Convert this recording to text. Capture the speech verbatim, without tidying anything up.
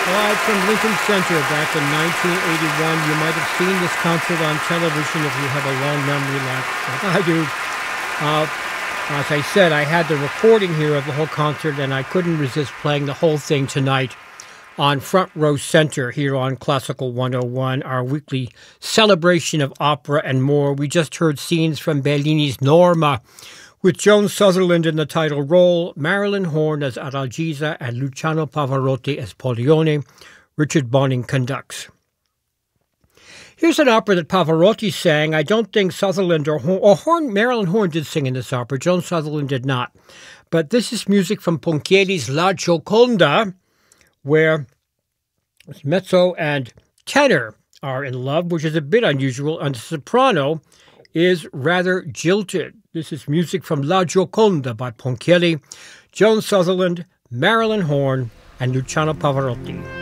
Live from Lincoln Center back in nineteen eighty-one. You might have seen this concert on television if you have a long memory like, like I do. Uh, as I said, I had the recording here of the whole concert, and I couldn't resist playing the whole thing tonight on Front Row Center here on Classical one oh one, our weekly celebration of opera and more. We just heard scenes from Bellini's Norma, with Joan Sutherland in the title role, Marilyn Horne as Adalgisa, and Luciano Pavarotti as Pollione. Richard Bonning conducts. Here's an opera that Pavarotti sang. I don't think Sutherland or Horne, or Horne, Marilyn Horne did sing in this opera. Joan Sutherland did not. But this is music from Ponchielli's La Gioconda, where mezzo and tenor are in love, which is a bit unusual, and the soprano is rather jilted. This is music from La Gioconda by Ponchielli, Joan Sutherland, Marilyn Horne, and Luciano Pavarotti.